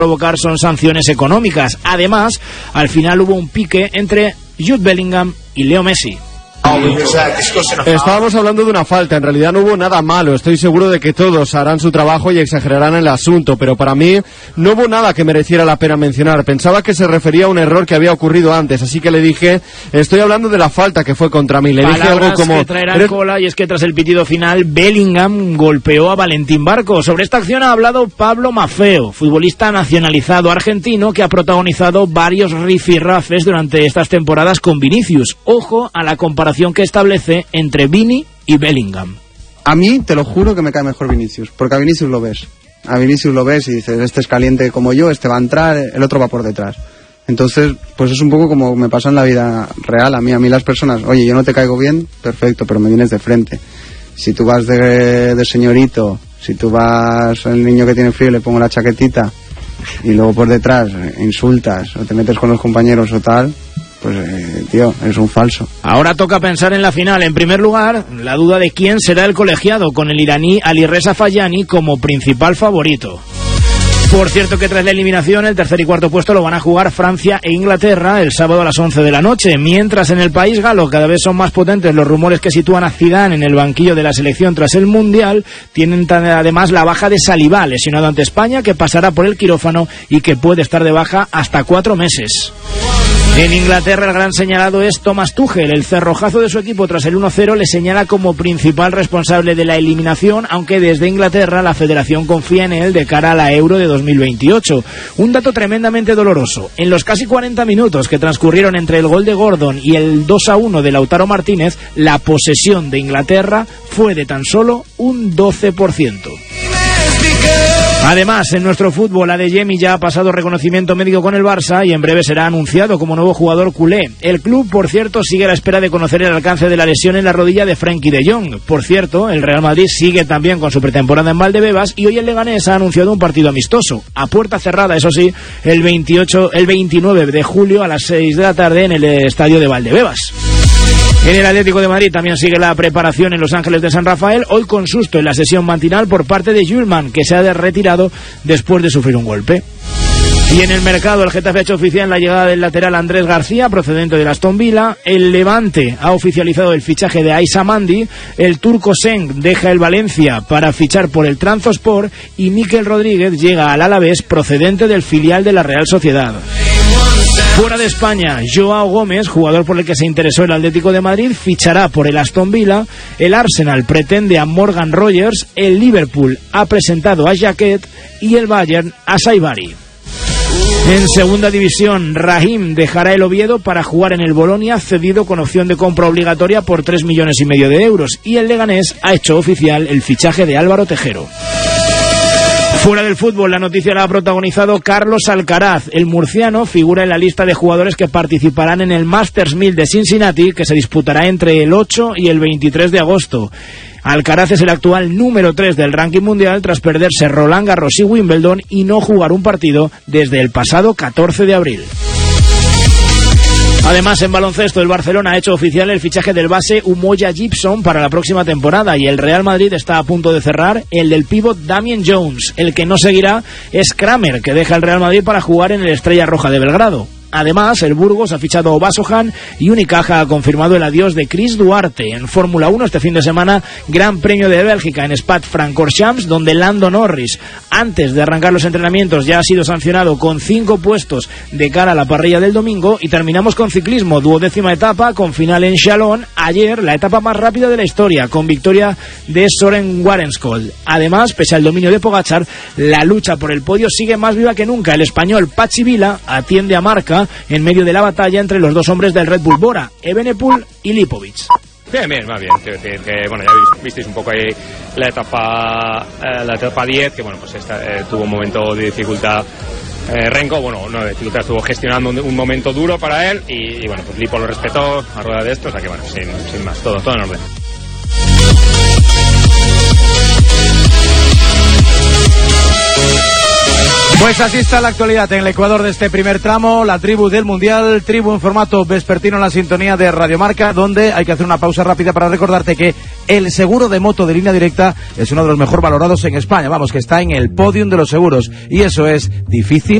provocar son sanciones económicas. Además, al final hubo un pique entre Jude Bellingham y Leo Messi. Estábamos hablando de una falta, en realidad no hubo nada malo, estoy seguro de que todos harán su trabajo y exagerarán el asunto, pero para mí no hubo nada que mereciera la pena mencionar. Pensaba que se refería a un error que había ocurrido antes, así que le dije, estoy hablando de la falta que fue contra mí. Le dije algo como... que traerán cola, y es que tras el pitido final, Bellingham golpeó a Valentín Barco. Sobre esta acción ha hablado Pablo Maffeo, futbolista nacionalizado argentino que ha protagonizado varios rifirrafes durante estas temporadas con Vinicius. Ojo a la comparación que establece entre Vini y Bellingham. A mí, te lo juro que me cae mejor Vinicius, porque a Vinicius lo ves. A Vinicius lo ves y dices, este es caliente como yo, este va a entrar, el otro va por detrás. Entonces, pues es un poco como me pasa en la vida real. A mí las personas, oye, yo no te caigo bien, perfecto, pero me vienes de frente. Si tú vas de señorito, si tú vas el niño que tiene frío y le pongo la chaquetita y luego por detrás insultas o te metes con los compañeros o tal... Pues, tío, es un falso. Ahora toca pensar en la final. En primer lugar, la duda de quién será el colegiado, con el iraní Alireza Fayani como principal favorito. Por cierto que tras la eliminación, el tercer y cuarto puesto lo van a jugar Francia e Inglaterra el sábado a las 11 de la noche. Mientras en el país galo cada vez son más potentes los rumores que sitúan a Zidane en el banquillo de la selección tras el Mundial. Tienen además la baja de Saliba, lesionado ante España, que pasará por el quirófano y que puede estar de baja hasta 4 meses. En Inglaterra el gran señalado es Thomas Tuchel. El cerrojazo de su equipo tras el 1-0 le señala como principal responsable de la eliminación, aunque desde Inglaterra la federación confía en él de cara a la Euro de 2028. Un dato tremendamente doloroso. En los casi 40 minutos que transcurrieron entre el gol de Gordon y el 2-1 de Lautaro Martínez, la posesión de Inglaterra fue de tan solo un 12%. Además, en nuestro fútbol, Adeyemi ya ha pasado reconocimiento médico con el Barça y en breve será anunciado como nuevo jugador culé. El club, por cierto, sigue a la espera de conocer el alcance de la lesión en la rodilla de Frenkie de Jong. Por cierto, el Real Madrid sigue también con su pretemporada en Valdebebas y hoy el Leganés ha anunciado un partido amistoso, a puerta cerrada, eso sí, el 29 de julio a las 6 de la tarde en el estadio de Valdebebas. En el Atlético de Madrid también sigue la preparación en Los Ángeles de San Rafael, hoy con susto en la sesión matinal por parte de Hjulmand, que se ha retirado después de sufrir un golpe. Y en el mercado el Getafe ha hecho oficial la llegada del lateral Andrés García, procedente del Aston Villa. El Levante ha oficializado el fichaje de Aissa Mandi. El turco Seng deja el Valencia para fichar por el Trabzonspor y Mikel Rodríguez llega al Alavés, procedente del filial de la Real Sociedad. Fuera de España, Joao Gómez, jugador por el que se interesó el Atlético de Madrid, fichará por el Aston Villa. El Arsenal pretende a Morgan Rogers. El Liverpool ha presentado a Jaquet y el Bayern a Saibari. En segunda división, Raheem dejará el Oviedo para jugar en el Bolonia, cedido con opción de compra obligatoria por 3,5 millones de euros. Y el Leganés ha hecho oficial el fichaje de Álvaro Tejero. Fuera del fútbol, la noticia la ha protagonizado Carlos Alcaraz. El murciano figura en la lista de jugadores que participarán en el Masters 1000 de Cincinnati, que se disputará entre el 8 y el 23 de agosto. Alcaraz es el actual número 3 del ranking mundial tras perderse Roland Garros y Wimbledon y no jugar un partido desde el pasado 14 de abril. Además, en baloncesto, el Barcelona ha hecho oficial el fichaje del base Umoja Gibson para la próxima temporada y el Real Madrid está a punto de cerrar el del pívot Damian Jones. El que no seguirá es Kramer, que deja el Real Madrid para jugar en el Estrella Roja de Belgrado. Además, el Burgos ha fichado a Obasohan y Unicaja ha confirmado el adiós de Chris Duarte. En Fórmula 1 este fin de semana, Gran Premio de Bélgica en Spa-Francorchamps, donde Lando Norris, antes de arrancar los entrenamientos, ya ha sido sancionado con 5 puestos de cara a la parrilla del domingo. Y terminamos con ciclismo, 12ª etapa con final en Chalon. Ayer, la etapa más rápida de la historia, con victoria de Søren Warrenskold. Además, pese al dominio de Pogačar, la lucha por el podio sigue más viva que nunca. El español Patxi Vila atiende a marca en medio de la batalla entre los dos hombres del Red Bull Bora, Evenepoel y Lipovic. Bien, va bien. Que, bueno, ya visteis un poco ahí la etapa 10, que bueno, pues tuvo un momento de dificultad. Renko, bueno, no de dificultad, estuvo gestionando un momento duro para él y bueno, pues Lipo lo respetó a rueda de esto, o sea que bueno, sin más, todo en orden. Pues así está la actualidad en el Ecuador de este primer tramo, la tribu del Mundial, tribu en formato vespertino en la sintonía de Radio Marca, donde hay que hacer una pausa rápida para recordarte que el seguro de moto de Línea Directa es uno de los mejor valorados en España, vamos, que está en el podium de los seguros, y eso es difícil